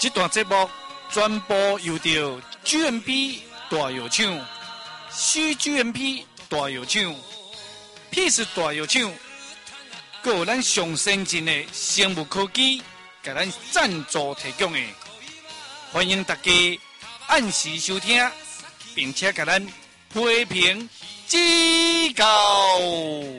这段节目全部由着 GMP 大药厂、CGMP 大药厂、Peace 大药厂，还有咱上先进的生物科技，给咱赞助提供的。欢迎大家按时收听，并且给咱批评指教。